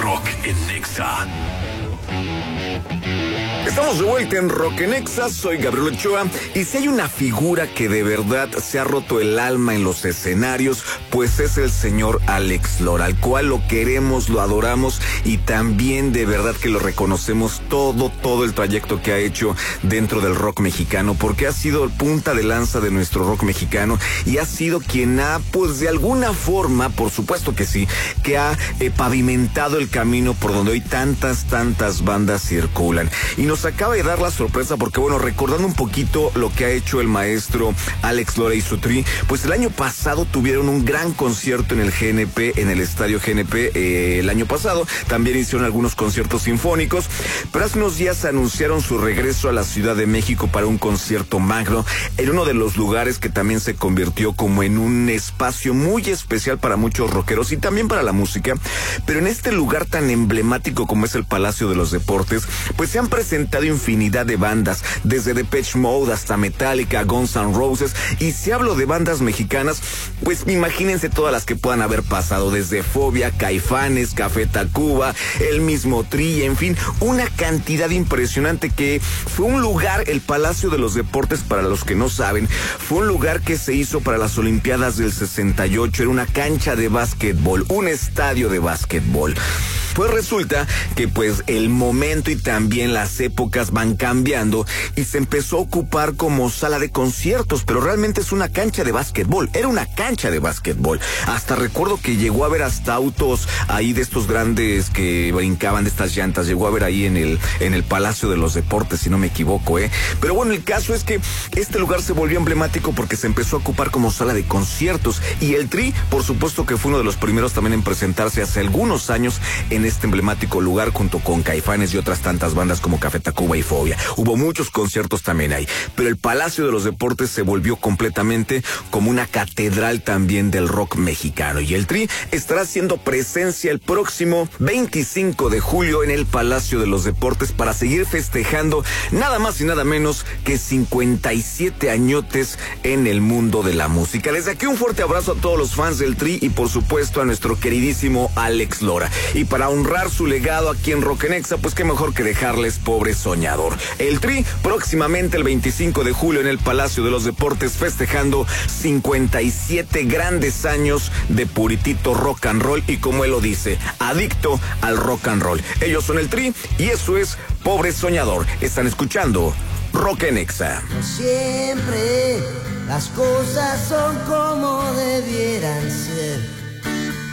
Rock en Nexa. Estamos de vuelta en Rock en Nexa, soy Gabriel Ochoa, y si hay una figura que de verdad se ha roto el alma en los escenarios, pues es el señor Alex Lora, al cual lo queremos, lo adoramos y también de verdad que lo reconocemos todo el trayecto que ha hecho dentro del rock mexicano, porque ha sido punta de lanza de nuestro rock mexicano y ha sido quien ha, pues de alguna forma, por supuesto que sí, que ha pavimentado el camino por donde hoy tantas bandas circulan. Y nos acaba de dar la sorpresa porque, bueno, recordando un poquito lo que ha hecho el maestro Alex Lora y su tri, pues el año pasado tuvieron un gran concierto en el GNP, en el estadio GNP, el año pasado. También hicieron algunos conciertos sinfónicos, pero hace unos días anunciaron su regreso a la Ciudad de México para un concierto magno en uno de los lugares que también se convirtió como en un espacio muy especial para muchos rockeros y también para la música. Pero en este lugar tan emblemático como es el Palacio de los Deportes, pues se han presentado infinidad de bandas, desde Depeche Mode hasta Metallica, Guns N' Roses, y si hablo de bandas mexicanas, pues imagínense todas las que puedan haber pasado, desde Fobia, Caifanes, Café Tacuba, el mismo Tri, en fin, una cantidad impresionante que fue un lugar, el Palacio de los Deportes, para los que no saben, fue un lugar que se hizo para las Olimpiadas del 68, era una cancha de básquetbol, un estadio de básquetbol. Pues resulta que pues el momento y también las épocas van cambiando y se empezó a ocupar como sala de conciertos, pero realmente es una cancha de básquetbol, era una cancha de básquetbol. Hasta recuerdo que llegó a haber hasta autos ahí de estos grandes que brincaban de estas llantas, llegó a haber ahí en el Palacio de los Deportes, si no me equivoco, Pero bueno, el caso es que este lugar se volvió emblemático porque se empezó a ocupar como sala de conciertos y el Tri, por supuesto que fue uno de los primeros también en presentarse hace algunos años en este emblemático lugar junto con Caifanes y otras tantas bandas como Café Tacuba y Fobia. Hubo muchos conciertos también ahí, pero el Palacio de los Deportes se volvió completamente como una catedral también del rock mexicano y el Tri estará haciendo presencia el próximo 25 de julio en el Palacio de los Deportes para seguir festejando nada más y nada menos que 57 añotes en el mundo de la música. Desde aquí un fuerte abrazo a todos los fans del Tri y por supuesto a nuestro queridísimo Alex Lora. Y para honrar su legado aquí en Rock en Nexa, pues qué mejor que dejarles Pobre Soñador. El Tri próximamente el 25 de julio en el Palacio de los Deportes festejando 57 grandes años de puritito rock and roll y como él lo dice, adicto al rock and roll. Ellos son el Tri y eso es Pobre Soñador. Están escuchando Rock en Nexa. No siempre las cosas son como debieran ser.